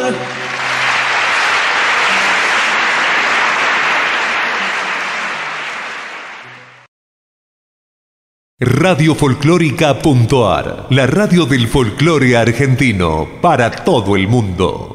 Radiofolclórica.ar, la radio del folclore argentino para todo el mundo.